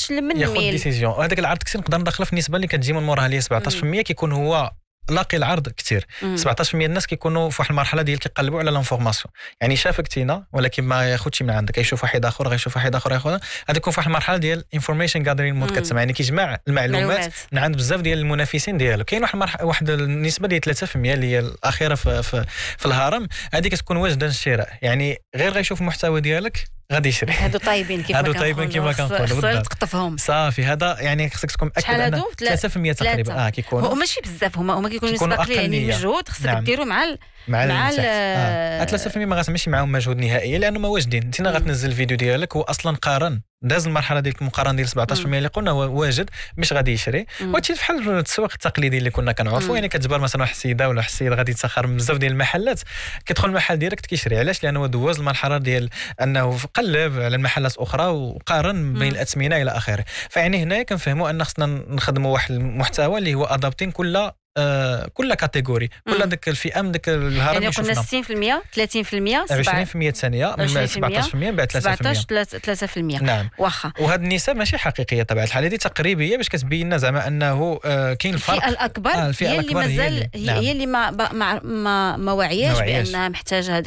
من ياخذ الميل ديسيزيون. وهذاك العرض كثير نقدر ندخل في النسبه اللي كتجي من موراها اللي 17% كيكون هو لاقي العرض كثير. 17% الناس كيكونوا في واحد المرحله ديال كيقلبوا على لانفورماسيون، يعني شافك تينا ولكن ما ياخذش من عندك، يشوف واحد اخر غيشوف واحد اخر ياخذ. هذا يكون في واحد المرحله ديال انفورميشن جاذرين مود كتسمع، يعني كيجمع المعلومات من عند بزاف ديال المنافسين ديالو. كاين واحد النسبه ديال 3% اللي هي الاخيره في الهرم، هذه كتكون واجده للشراء، يعني غير غيشوف المحتوى ديالك غادي يشري. هادو طيبين كيما كنقولوا بالضبط. تقطفهم صافي. هذا يعني خصك تكون متاكد ان 3% تقريبا كيكونوا ماشي بزاف، هما كيكونوا نسبه قليله، يعني مجهود خصك ديروا مع 3% ما غاتمشي معاهم مجهود نهائي لانه ما واجدين. انت غتنزل الفيديو ديالك هو اصلا قارن داز المرحله ديال المقارنه ديال 17% اللي قلنا واجد باش غادي يشري. وهادشي بحال التسويق التقليدي اللي كنا كنعرفوا، يعني كتجبر مثلا واحد السيده ولا واحد السيد غادي يتسخر من بزاف ديال المحلات، كيدخل المحل ديالك كيشري. علاش؟ لانه دوز المرحله ديال انه قلب على المحلات اخرى وقارن بين الاثمنه الى اخره. فيعني هنا كنفهموا ان خصنا نخدموا واحد المحتوى اللي هو ادابتين كل كاتيجوري، كل داك الفئه من داك الهرم. يعني قلنا 60% 30% 20% ثانيه، من بعد 17% من بعد 3%. نعم. واخا وهاد النسب ماشي حقيقيه طبعا الحال، هذه تقريبيه باش كتبين لنا زعما انه كاين الفرق. الفئه الاكبر هي اللي مازال هي اللي ما واعياش بانها محتاجه